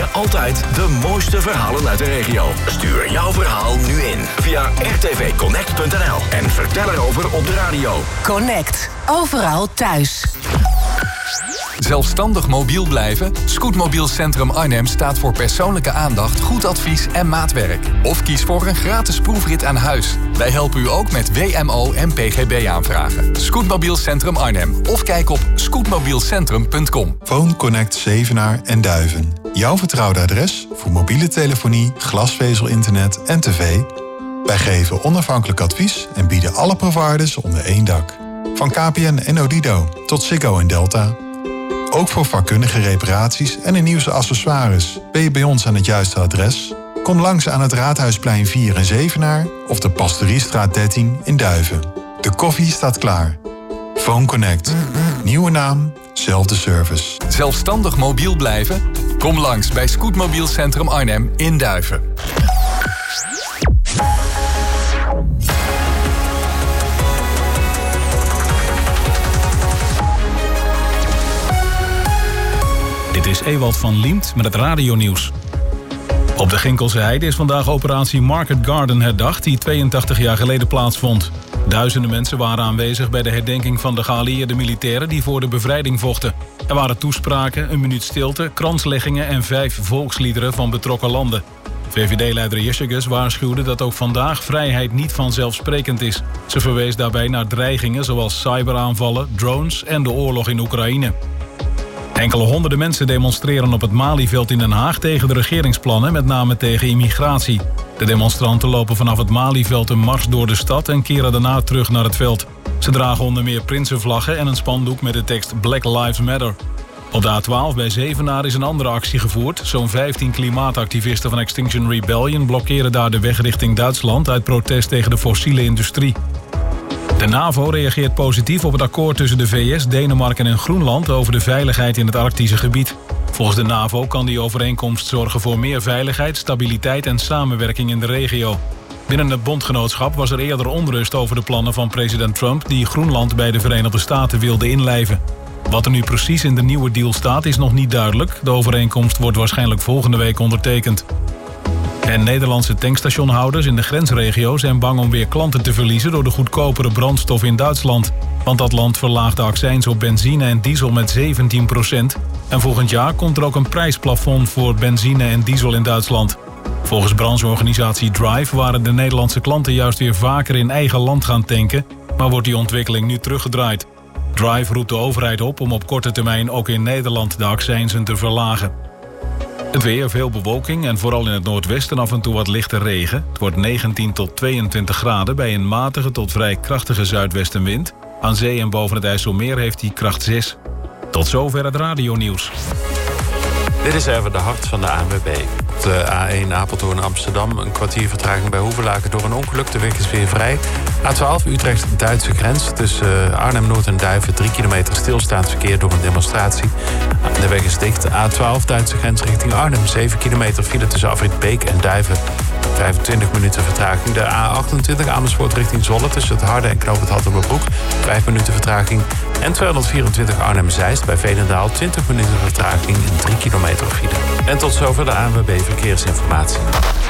altijd de mooiste verhalen uit de regio. Stuur jouw verhaal nu in via rtvconnect.nl en vertel erover op de radio. Connect. Overal thuis. Zelfstandig mobiel blijven? Scootmobiel Centrum Arnhem staat voor persoonlijke aandacht, goed advies en maatwerk. Of kies voor een gratis proefrit aan huis. Wij helpen u ook met WMO en PGB aanvragen. Scootmobiel Centrum Arnhem. Of kijk op scootmobielcentrum.com. Phone Connect Zevenaar en Duiven. Jouw vertrouwde adres voor mobiele telefonie, glasvezel-internet en tv. Wij geven onafhankelijk advies en bieden alle providers onder één dak. Van KPN en Odido tot Ziggo en Delta. Ook voor vakkundige reparaties en de nieuwste accessoires. Ben je bij ons aan het juiste adres? Kom langs aan het Raadhuisplein 4 in Zevenaar of de Pastoriestraat 13 in Duiven. De koffie staat klaar. Phone Connect. Nieuwe naam, zelfde service. Zelfstandig mobiel blijven? Kom langs bij Scootmobiel Centrum Arnhem in Duiven. Dit is Ewald van Liemt met het radionieuws. Op de Ginkelse Heide is vandaag operatie Market Garden herdacht, die 82 jaar geleden plaatsvond. Duizenden mensen waren aanwezig bij de herdenking van de geallieerde militairen die voor de bevrijding vochten. Er waren toespraken, een minuut stilte, kransleggingen en 5 volksliederen van betrokken landen. VVD-leider Jessicus waarschuwde dat ook vandaag vrijheid niet vanzelfsprekend is. Ze verwees daarbij naar dreigingen zoals cyberaanvallen, drones en de oorlog in Oekraïne. Enkele honderden mensen demonstreren op het Malieveld in Den Haag tegen de regeringsplannen, met name tegen immigratie. De demonstranten lopen vanaf het Malieveld een mars door de stad en keren daarna terug naar het veld. Ze dragen onder meer prinsenvlaggen en een spandoek met de tekst Black Lives Matter. Op de A12 bij Zevenaar is een andere actie gevoerd. Zo'n 15 klimaatactivisten van Extinction Rebellion blokkeren daar de weg richting Duitsland uit protest tegen de fossiele industrie. De NAVO reageert positief op het akkoord tussen de VS, Denemarken en Groenland over de veiligheid in het Arctische gebied. Volgens de NAVO kan die overeenkomst zorgen voor meer veiligheid, stabiliteit en samenwerking in de regio. Binnen het bondgenootschap was er eerder onrust over de plannen van president Trump die Groenland bij de Verenigde Staten wilde inlijven. Wat er nu precies in de nieuwe deal staat is nog niet duidelijk. De overeenkomst wordt waarschijnlijk volgende week ondertekend. En Nederlandse tankstationhouders in de grensregio zijn bang om weer klanten te verliezen door de goedkopere brandstof in Duitsland. Want dat land verlaagt de accijns op benzine en diesel met 17%. En volgend jaar komt er ook een prijsplafond voor benzine en diesel in Duitsland. Volgens brancheorganisatie Drive waren de Nederlandse klanten juist weer vaker in eigen land gaan tanken, maar wordt die ontwikkeling nu teruggedraaid. Drive roept de overheid op om op korte termijn ook in Nederland de accijnzen te verlagen. Het weer, veel bewolking en vooral in het noordwesten af en toe wat lichte regen. Het wordt 19 tot 22 graden bij een matige tot vrij krachtige zuidwestenwind. Aan zee en boven het IJsselmeer heeft hij kracht 6. Tot zover het radionieuws. Dit is even de hart van de ANWB. Op de A1 Apeldoorn-Amsterdam een kwartier vertraging bij Hoevelaken door een ongeluk. De weg is weer vrij. A12 Utrecht-Duitse grens tussen Arnhem-Noord en Duiven. 3 kilometer stilstaand verkeer door een demonstratie. De weg is dicht. A12 Duitse grens richting Arnhem. 7 kilometer file tussen Afrit Beek en Duiven. 25 minuten vertraging. De A28 Amersfoort richting Zwolle tussen het Harde en Knoop het Hattemerbroek. 5 minuten vertraging. En 224 Arnhem-Zeist bij Veenendaal. 20 minuten vertraging en 3 kilometer file. En tot zover de ANWB Verkeersinformatie.